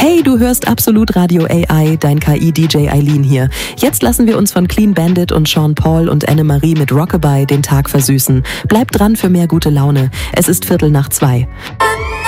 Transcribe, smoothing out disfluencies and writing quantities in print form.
Hey, du hörst Absolut Radio AI, dein KI-DJ Eileen hier. Jetzt lassen wir uns von Clean Bandit und Sean Paul und Annemarie mit Rockabye den Tag versüßen. Bleib dran für mehr gute Laune. Es ist 1:45.